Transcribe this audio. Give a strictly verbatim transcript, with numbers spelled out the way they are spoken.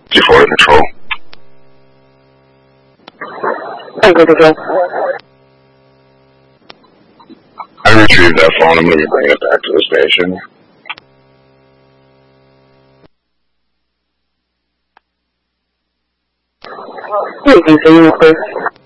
G four control. Tango control. I retrieved that phone. I'm going to be bringing it back to the station. You can see you, sir.